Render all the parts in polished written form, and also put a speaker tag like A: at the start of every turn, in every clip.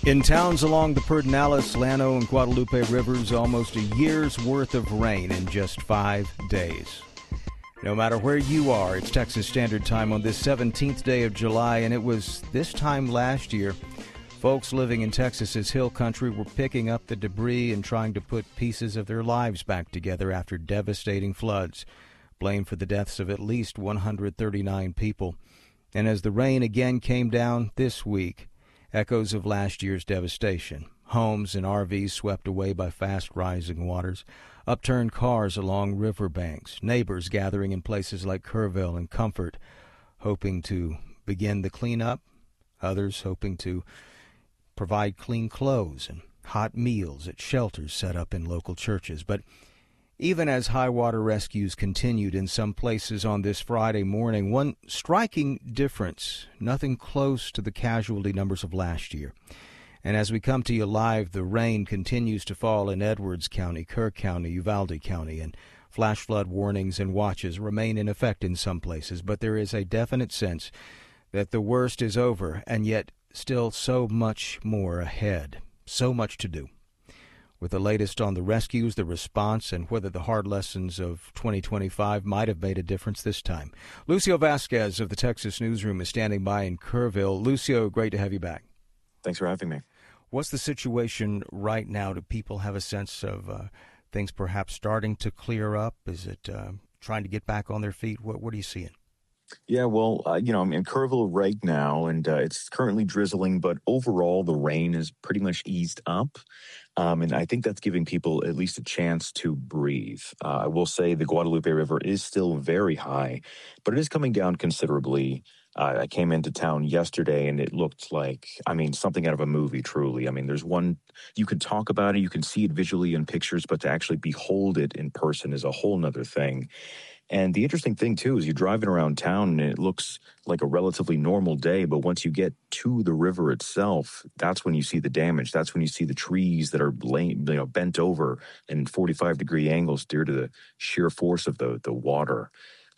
A: In towns along the Pedernales, Llano, and Guadalupe rivers, almost a year's worth of rain in just 5 days. No matter where you are, it's Texas Standard Time on this 17th day of July, and it was this time last year folks living in Texas's hill country were picking up the debris and trying to put pieces of their lives back together after devastating floods, blamed for the deaths of at least 139 people. And as the rain again came down this week, echoes of last year's devastation. Homes and RVs swept away by fast-rising waters, upturned cars along riverbanks, neighbors gathering in places like Kerrville and Comfort, hoping to begin the cleanup, others hoping to provide clean clothes and hot meals at shelters set up in local churches. But even as high water rescues continued in some places on this Friday morning, one striking difference, nothing close to the casualty numbers of last year. And as we come to you live, the rain continues to fall in Edwards County, Kerr County, Uvalde County, and flash flood warnings and watches remain in effect in some places. But there is a definite sense that the worst is over, and yet still so much more ahead, so much to do. With the latest on the rescues, the response, and whether the hard lessons of 2025 might have made a difference this time. Lucio Vasquez of the Texas Newsroom is standing by in Kerrville. Lucio, great to have you back.
B: Thanks for having me.
A: What's the situation right now? Do people have a sense of things perhaps starting to clear up? Is it trying to get back on their feet? What are you seeing?
B: Yeah, well, I'm in Kerrville right now, and it's currently drizzling, but overall the rain is pretty much eased up. And I think that's giving people at least a chance to breathe. I will say the Guadalupe River is still very high, but it is coming down considerably. I came into town yesterday, and it looked like, something out of a movie, truly. There's one, you can talk about it, you can see it visually in pictures, but to actually behold it in person is a whole nother thing. And the interesting thing, too, is you're driving around town and it looks like a relatively normal day. But once you get to the river itself, that's when you see the damage. That's when you see the trees that are bent over in 45-degree angles due to the sheer force of the water.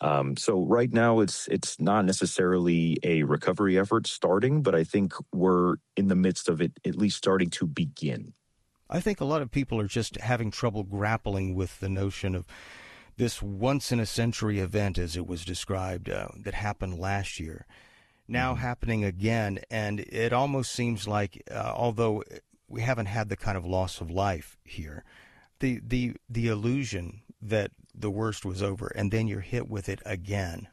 B: So right now it's not necessarily a recovery effort starting, but I think we're in the midst of it at least starting to begin.
A: I think a lot of people are just having trouble grappling with the notion of this once-in-a-century event, as it was described, that happened last year, now happening again. And it almost seems like, although we haven't had the kind of loss of life here, the illusion that the worst was over, and then you're hit with it again.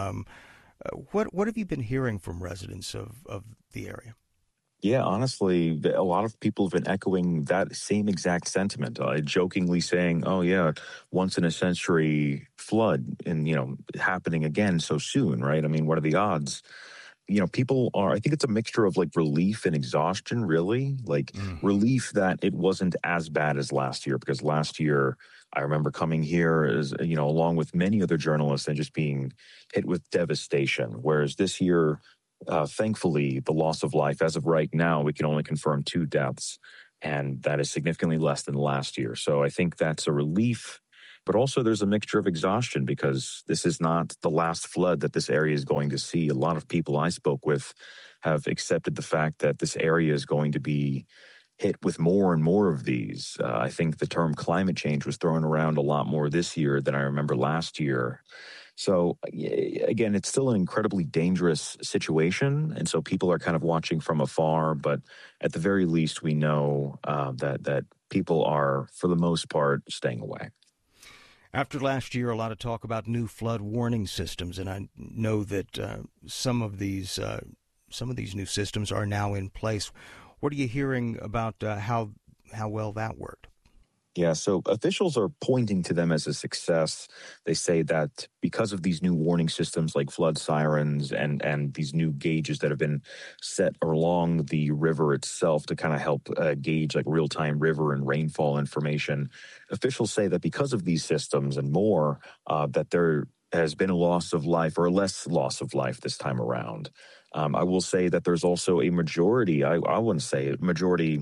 A: What have you been hearing from residents of the area?
B: Yeah, honestly, a lot of people have been echoing that same exact sentiment, jokingly saying, oh, yeah, once in a century flood and, happening again so soon, right? What are the odds? People are, I think it's a mixture of like relief and exhaustion, really, relief that it wasn't as bad as last year, because last year I remember coming here as, along with many other journalists and just being hit with devastation. Whereas this year, thankfully, the loss of life, as of right now, we can only confirm 2 deaths, and that is significantly less than last year. So I think that's a relief, but also there's a mixture of exhaustion because this is not the last flood that this area is going to see. A lot of people I spoke with have accepted the fact that this area is going to be hit with more and more of these. I think the term climate change was thrown around a lot more this year than I remember last year. So again, it's still an incredibly dangerous situation. And so people are kind of watching from afar. But at the very least, we know that people are, for the most part, staying away.
A: After last year, a lot of talk about new flood warning systems. And I know that some of these new systems are now in place. What are you hearing about how well that worked?
B: Yeah, so officials are pointing to them as a success. They say that because of these new warning systems like flood sirens and these new gauges that have been set along the river itself to kind of help gauge like real-time river and rainfall information, officials say that because of these systems and more, that there has been a loss of life or less loss of life this time around. I will say that there's also a majority, I wouldn't say a majority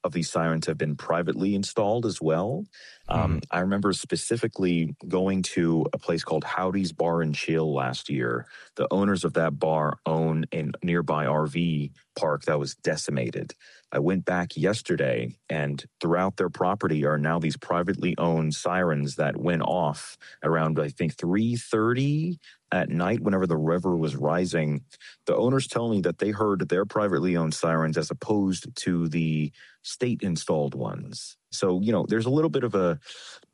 B: of these sirens have been privately installed as well. I remember specifically going to a place called Howdy's Bar and Chill last year. The owners of that bar own a nearby RV park that was decimated. I went back yesterday, and throughout their property are now these privately owned sirens that went off around, I think, 3:30 at night whenever the river was rising. The owners tell me that they heard their privately owned sirens as opposed to the state-installed ones. So, there's a little bit of a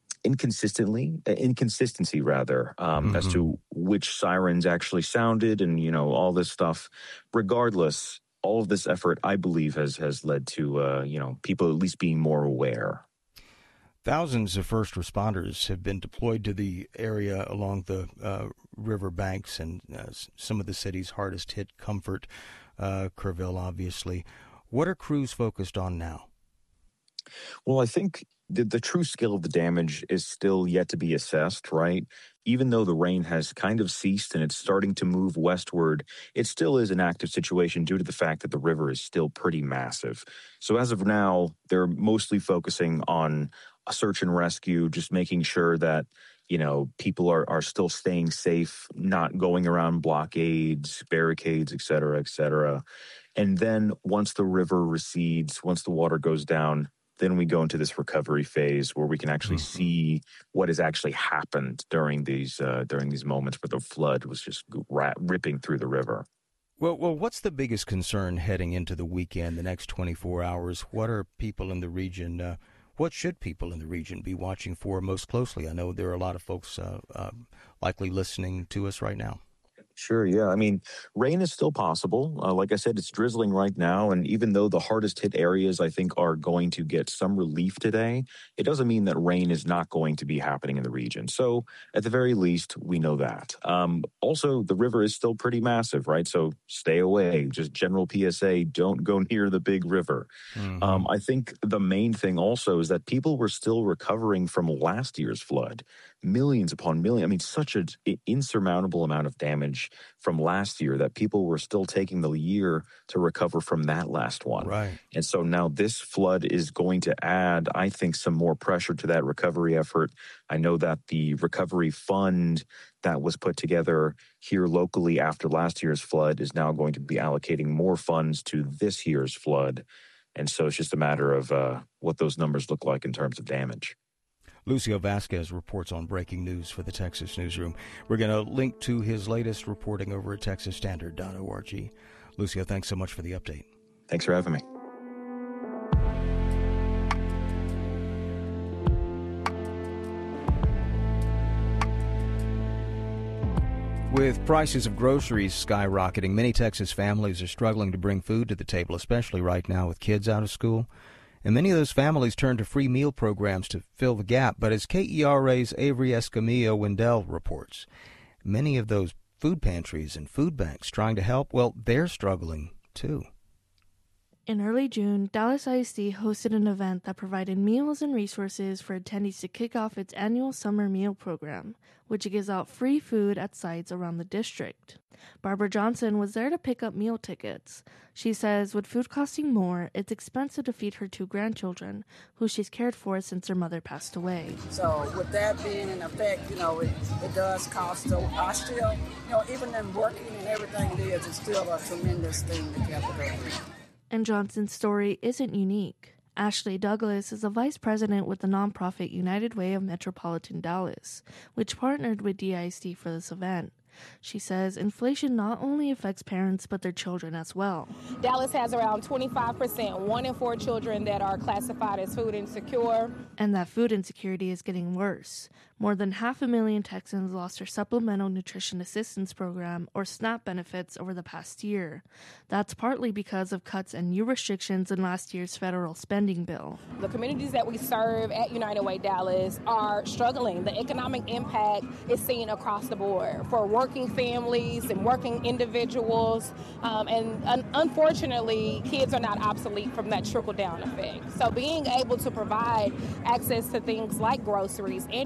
B: inconsistency as to which sirens actually sounded and, all this stuff. Regardless, all of this effort, I believe, has led to, people at least being more aware.
A: Thousands of first responders have been deployed to the area along the river banks and some of the cities hardest hit, Comfort, Kerrville, obviously. What are crews focused on now?
B: Well, I think the true scale of the damage is still yet to be assessed, right? Even though the rain has kind of ceased and it's starting to move westward, it still is an active situation due to the fact that the river is still pretty massive. So as of now, they're mostly focusing on a search and rescue, just making sure that, people are still staying safe, not going around blockades, barricades, et cetera, et cetera. And then once the river recedes, once the water goes down, then we go into this recovery phase where we can actually see what has actually happened during these moments where the flood was just ripping through the river.
A: Well, what's the biggest concern heading into the weekend, the next 24 hours? What are people in the region, what should people in the region be watching for most closely? I know there are a lot of folks likely listening to us right now.
B: Sure, yeah. I mean, rain is still possible. Like I said, it's drizzling right now. And even though the hardest hit areas, I think, are going to get some relief today, it doesn't mean that rain is not going to be happening in the region. So at the very least, we know that. Also, the river is still pretty massive, right? So stay away. Just general PSA, don't go near the big river. I think the main thing also is that people were still recovering from last year's flood. Millions upon millions. I mean, such an insurmountable amount of damage from last year that people were still taking the year to recover from that last one.
A: Right.
B: And so now this flood is going to add, I think, some more pressure to that recovery effort. I know that the recovery fund that was put together here locally after last year's flood is now going to be allocating more funds to this year's flood. And so it's just a matter of what those numbers look like in terms of damage.
A: Lucio Vasquez reports on breaking news for the Texas Newsroom. We're going to link to his latest reporting over at texasstandard.org. Lucio, thanks so much for the update.
B: Thanks for having me.
A: With prices of groceries skyrocketing, many Texas families are struggling to bring food to the table, especially right now with kids out of school. And many of those families turn to free meal programs to fill the gap. But as KERA's Avery Escamilla-Wendell reports, many of those food pantries and food banks trying to help, well, they're struggling too.
C: In early June, Dallas ISD hosted an event that provided meals and resources for attendees to kick off its annual summer meal program, which gives out free food at sites around the district. Barbara Johnson was there to pick up meal tickets. She says with food costing more, it's expensive to feed her 2 grandchildren, who she's cared for since her mother passed away.
D: So with that being in effect, it does cost. So I still, even in working and everything it is, it's still a tremendous thing to have to go through.
C: And Johnson's story isn't unique. Ashley Douglas is a vice president with the nonprofit United Way of Metropolitan Dallas, which partnered with DISD for this event. She says inflation not only affects parents but their children as well.
E: Dallas has around 25%, 1 in 4 children that are classified as food insecure.
C: And that food insecurity is getting worse. More than 500,000 Texans lost their Supplemental Nutrition Assistance Program, or SNAP, benefits over the past year. That's partly because of cuts and new restrictions in last year's federal spending bill.
E: The communities that we serve at United Way Dallas are struggling. The economic impact is seen across the board for working families and working individuals. And unfortunately, kids are not obsolete from that trickle-down effect. So being able to provide access to things like groceries and or food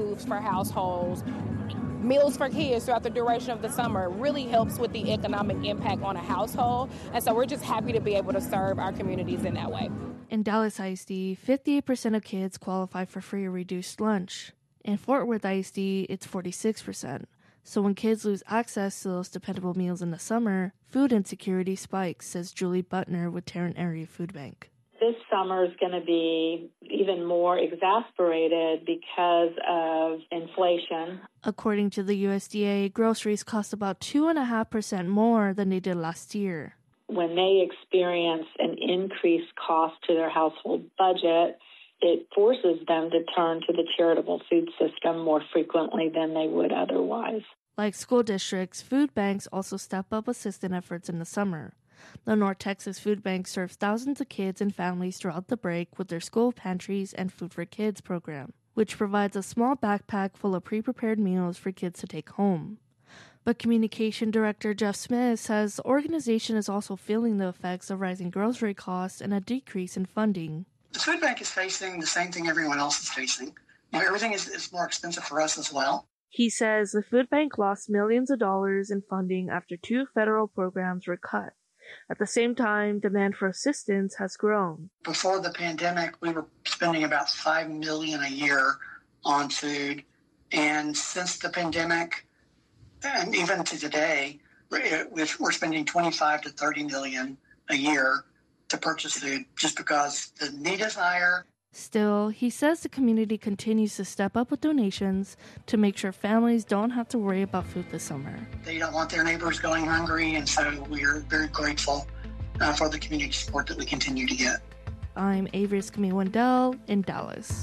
E: foods for households, meals for kids throughout the duration of the summer really helps with the economic impact on a household. And so we're just happy to be able to serve our communities in that way.
C: In Dallas ISD, 58% of kids qualify for free or reduced lunch. In Fort Worth ISD, it's 46%. So when kids lose access to those dependable meals in the summer, food insecurity spikes, says Julie Butner with Tarrant Area Food Bank.
F: This summer is going to be even more exasperated because of inflation.
C: According to the USDA, groceries cost about 2.5% more than they did last year.
F: When they experience an increased cost to their household budget, it forces them to turn to the charitable food system more frequently than they would otherwise.
C: Like school districts, food banks also step up assistance efforts in the summer. The North Texas Food Bank serves thousands of kids and families throughout the break with their school pantries and Food for Kids program, which provides a small backpack full of pre-prepared meals for kids to take home. But Communication Director Jeff Smith says the organization is also feeling the effects of rising grocery costs and a decrease in funding.
G: The food bank is facing the same thing everyone else is facing. Everything is more expensive for us as well.
C: He says the food bank lost millions of dollars in funding after 2 federal programs were cut. At the same time, demand for assistance has grown.
G: Before the pandemic, we were spending about $5 million a year on food. And since the pandemic, and even to today, we're spending $25 to $30 million a year to purchase food just because the need is higher.
C: Still, he says the community continues to step up with donations to make sure families don't have to worry about food this summer.
G: They don't want their neighbors going hungry, and so we're very grateful for the community support that we continue to get.
C: I'm Avery's Camille Wendell in Dallas.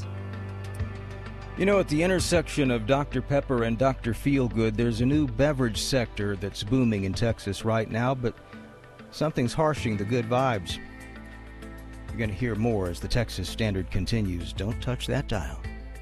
A: You know, at the intersection of Dr. Pepper and Dr. Feelgood, there's a new beverage sector that's booming in Texas right now, but something's harshing the good vibes. You're going to hear more as the Texas Standard continues. Don't touch that dial.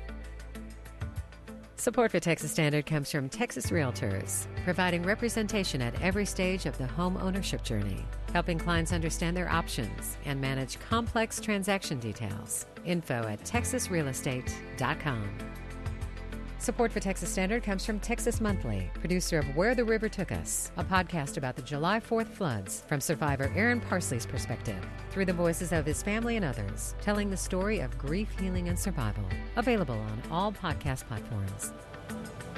H: Support for Texas Standard comes from Texas Realtors, providing representation at every stage of the home ownership journey, helping clients understand their options and manage complex transaction details. Info at texasrealestate.com. Support for Texas Standard comes from Texas Monthly, producer of Where the River Took Us, a podcast about the July 4th floods from survivor Aaron Parsley's perspective, through the voices of his family and others, telling the story of grief, healing, and survival. Available on all podcast platforms.